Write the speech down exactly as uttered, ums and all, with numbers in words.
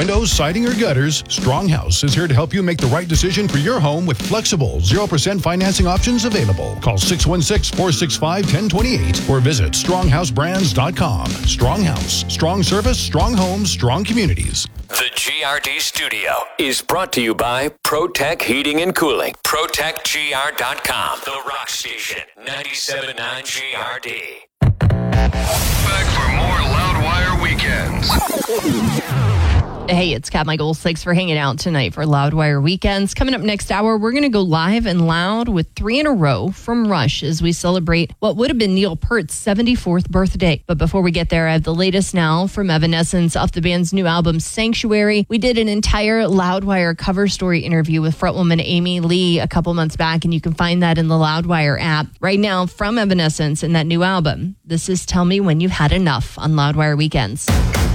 windows, siding, or gutters, Stronghouse is here to help you make the right decision for your home with flexible zero percent financing options available. Call six one six, four six five, one zero two eight or visit stronghouse brands dot com. Stronghouse. Strong service, strong homes, strong communities. The G R D studio is brought to you by ProTech Heating and Cooling. protect G R dot com. The Rock Station. ninety-seven point nine G R D. Back for more Loudwire Weekends. Hey, it's Kat Michaels. Thanks for hanging out tonight for Loudwire Weekends. Coming up next hour, we're going to go live and loud with three in a row from Rush as we celebrate what would have been Neil Peart's seventy-fourth birthday. But before we get there, I have the latest now from Evanescence off the band's new album, Sanctuary. We did an entire Loudwire cover story interview with frontwoman Amy Lee a couple months back, and you can find that in the Loudwire app. Right now, from Evanescence and that new album, this is Tell Me When You've Had Enough on Loudwire Weekends.